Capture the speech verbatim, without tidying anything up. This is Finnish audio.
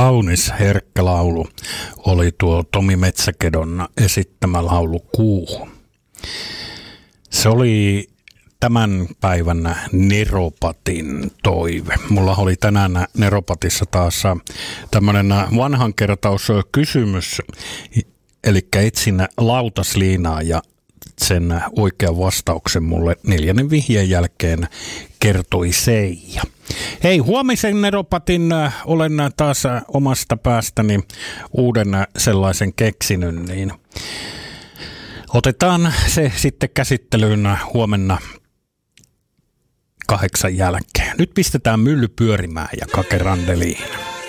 Kaunis herkkä laulu oli tuo Tomi Metsäkedon esittämä laulu Kuuhu. Se oli tämän päivän Neropatin toive. Mulla oli tänään Neropatissa taas tämmöinen vanhankertauskysymys, eli etsin lautasliinaa ja sen oikean vastauksen mulle neljännen vihjeen jälkeen kertoi Seija. Hei, huomisen Neropatin olen taas omasta päästäni uuden sellaisen keksinyt, niin otetaan se sitten käsittelyyn huomenna kahdeksan jälkeen. Nyt pistetään mylly pyörimään ja kakerandeliin.